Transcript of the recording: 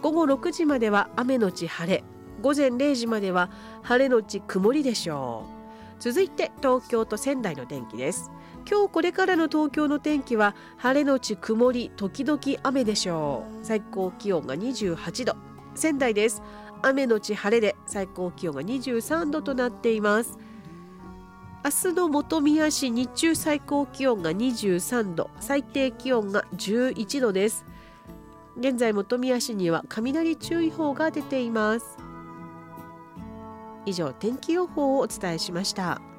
午後6時までは雨のち晴れ、午前0時までは晴れのち曇りでしょう。続いて東京と仙台の天気です。今日これからの東京の天気は晴れのち曇り時々雨でしょう。最高気温が28度。仙台です。雨のち晴れで最高気温が23度となっています。明日の本宮市、日中最高気温が23度、最低気温が11度です。現在本宮市には雷注意報が出ています。以上、天気予報をお伝えしました。